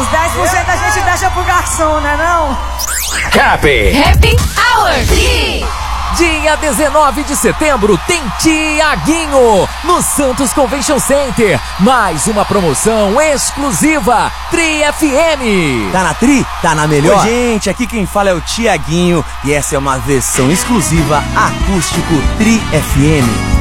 Os 10% a gente deixa pro garçom, né não? Happy Hour 3. Dia 19 de setembro tem Tiaguinho no Santos Convention Center. Mais uma promoção exclusiva Tri FM. Tá na Tri? Tá na melhor? Oi, gente, aqui quem fala é o Tiaguinho e essa é uma versão exclusiva acústico Tri FM.